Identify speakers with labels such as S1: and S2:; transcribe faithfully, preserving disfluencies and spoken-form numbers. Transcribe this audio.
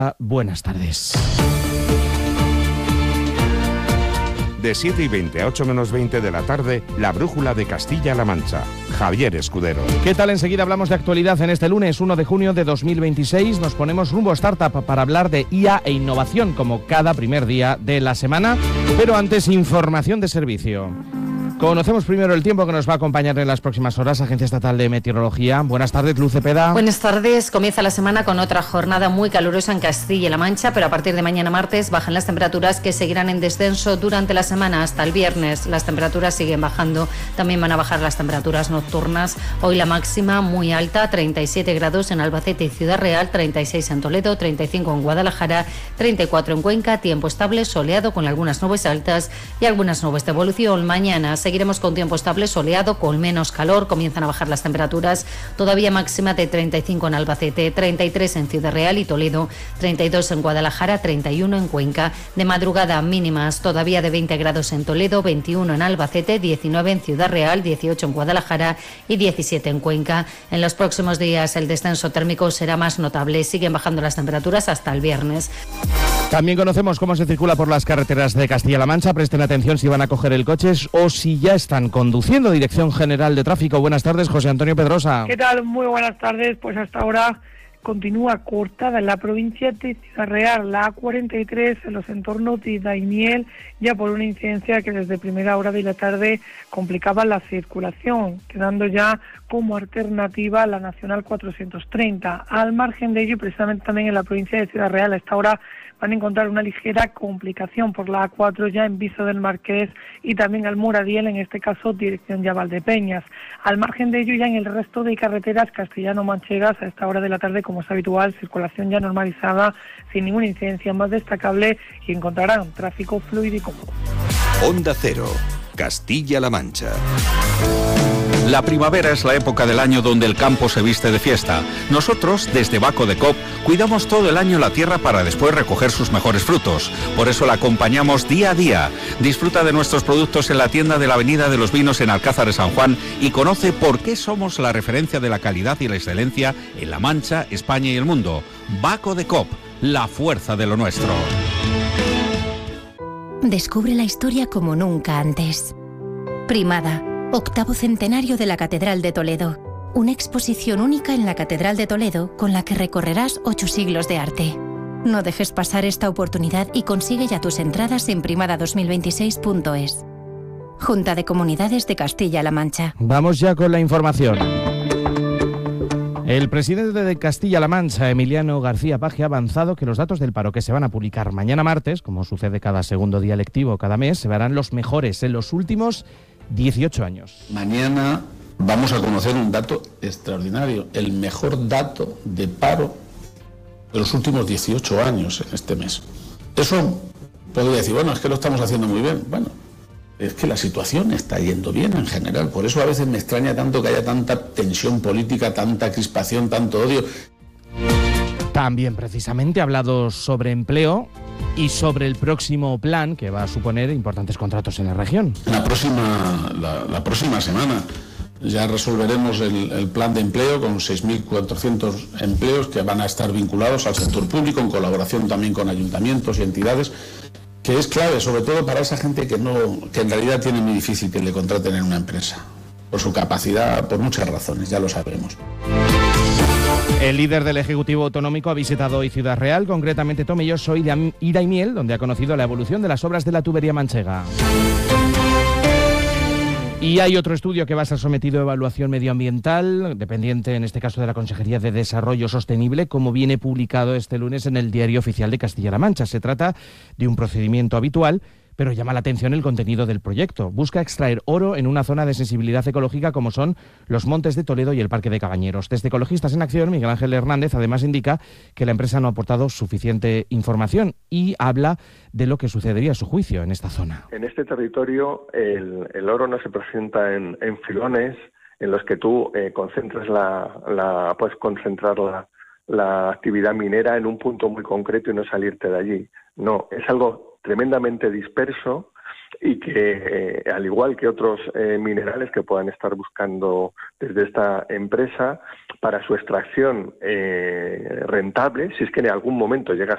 S1: Buenas tardes.
S2: De siete y veinte a ocho menos veinte de la tarde, la brújula de Castilla-La Mancha. Javier Escudero.
S1: ¿Qué tal? Enseguida hablamos de actualidad en este lunes uno de junio de dos mil veintiséis. Nos ponemos rumbo a Startup para hablar de I A e innovación como cada primer día de la semana. Pero antes, información de servicio. Conocemos primero el tiempo que nos va a acompañar en las próximas horas. Agencia Estatal de Meteorología. Buenas tardes, Luz Cepeda.
S3: Buenas tardes. Comienza la semana con otra jornada muy calurosa en Castilla-La Mancha, pero a partir de mañana martes bajan las temperaturas, que seguirán en descenso durante la semana hasta el viernes. Las temperaturas siguen bajando. También van a bajar las temperaturas nocturnas. Hoy la máxima muy alta, treinta y siete grados en Albacete y Ciudad Real, treinta y seis en Toledo, treinta y cinco en Guadalajara, treinta y cuatro en Cuenca. Tiempo estable, soleado con algunas nubes altas y algunas nubes de evolución. Mañana seguiremos con tiempo estable, soleado, con menos calor. Comienzan a bajar las temperaturas, todavía máxima de treinta y cinco en Albacete, treinta y tres en Ciudad Real y Toledo, treinta y dos en Guadalajara, treinta y uno en Cuenca. De madrugada mínimas todavía de veinte grados en Toledo, veintiuno en Albacete, diecinueve en Ciudad Real, dieciocho en Guadalajara y diecisiete en Cuenca. En los próximos días el descenso térmico será más notable. Siguen bajando las temperaturas hasta el viernes.
S1: También conocemos cómo se circula por las carreteras de Castilla-La Mancha. Presten atención si van a coger el coche o si ya están conduciendo. Dirección General de Tráfico. Buenas tardes, José Antonio Pedrosa.
S4: ¿Qué tal? Muy buenas tardes. Pues hasta ahora continúa cortada en la provincia de Ciudad Real, la A cuarenta y tres en los entornos de Daimiel, ya por una incidencia que desde primera hora de la tarde complicaba la circulación, quedando ya como alternativa la Nacional cuatrocientos treinta. Al margen de ello, precisamente también en la provincia de Ciudad Real, a esta hora van a encontrar una ligera complicación por la A cuatro ya en Viso del Marqués y también al Moradiel, en este caso dirección ya Valdepeñas. Al margen de ello, ya en el resto de carreteras castellano-manchegas, a esta hora de la tarde, como es habitual, circulación ya normalizada, sin ninguna incidencia más destacable, y encontrarán tráfico fluido y cómodo.
S5: Onda Cero, Castilla-La Mancha. La primavera es la época del año donde el campo se viste de fiesta. Nosotros, desde Baco de Cop, cuidamos todo el año la tierra para después recoger sus mejores frutos. Por eso la acompañamos día a día. Disfruta de nuestros productos en la tienda de la Avenida de los Vinos en Alcázar de San Juan y conoce por qué somos la referencia de la calidad y la excelencia en La Mancha, España y el mundo. Baco de Cop, la fuerza de lo nuestro.
S6: Descubre la historia como nunca antes. Primada. Octavo centenario de la Catedral de Toledo. Una exposición única en la Catedral de Toledo con la que recorrerás ocho siglos de arte. No dejes pasar esta oportunidad y consigue ya tus entradas en primada dos mil veintiséis punto es. Junta de Comunidades de Castilla-La Mancha.
S1: Vamos ya con la información. El presidente de Castilla-La Mancha, Emiliano García Paje, ha avanzado que los datos del paro que se van a publicar mañana martes, como sucede cada segundo día lectivo cada mes, se verán los mejores en los últimos dieciocho años.
S7: Mañana vamos a conocer un dato extraordinario, el mejor dato de paro de los últimos dieciocho años en este mes. Eso podría decir, bueno, es que lo estamos haciendo muy bien. Bueno, es que la situación está yendo bien en general, por eso a veces me extraña tanto que haya tanta tensión política, tanta crispación, tanto odio.
S1: También precisamente ha hablado sobre empleo y sobre el próximo plan que va a suponer importantes contratos en la región.
S7: La próxima, la, la próxima semana ya resolveremos el, el plan de empleo con seis mil cuatrocientos empleos que van a estar vinculados al sector público, en colaboración también con ayuntamientos y entidades, que es clave sobre todo para esa gente que, no, que en realidad tiene muy difícil que le contraten en una empresa, por su capacidad, por muchas razones, ya lo sabemos.
S1: El líder del Ejecutivo Autonómico ha visitado hoy Ciudad Real, concretamente Tomelloso y Daimiel, donde ha conocido la evolución de las obras de la tubería manchega. Y hay otro estudio que va a ser sometido a evaluación medioambiental, dependiente en este caso de la Consejería de Desarrollo Sostenible, como viene publicado este lunes en el Diario Oficial de Castilla-La Mancha. Se trata de un procedimiento habitual, pero llama la atención el contenido del proyecto. Busca extraer oro en una zona de sensibilidad ecológica como son los Montes de Toledo y el Parque de Cabañeros. Desde Ecologistas en Acción, Miguel Ángel Hernández además indica que la empresa no ha aportado suficiente información y habla de lo que sucedería a su juicio en esta zona.
S8: En este territorio el, el oro no se presenta en, en filones en los que tú eh, concentras la, la, puedes concentrar la, la actividad minera en un punto muy concreto y no salirte de allí. No, es algo tremendamente disperso y que, eh, al igual que otros eh, minerales que puedan estar buscando desde esta empresa para su extracción eh, rentable, si es que en algún momento llega